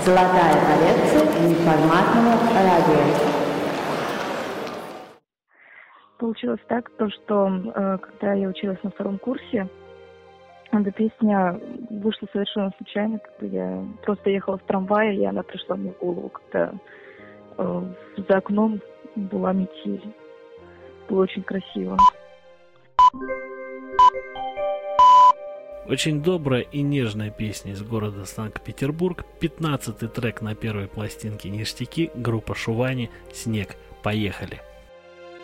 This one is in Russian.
Золотая коллекция неформатного радио. Получилось так, что когда я училась на втором курсе, эта песня вышла совершенно случайно, когда я просто ехала в трамвае, и она пришла мне в голову, когда за окном была метель. Было очень красиво. Очень добрая и нежная песня из города Санкт-Петербург. 15-й трек на первой пластинке «Ништяки», группа Шувани, «Снег». Поехали!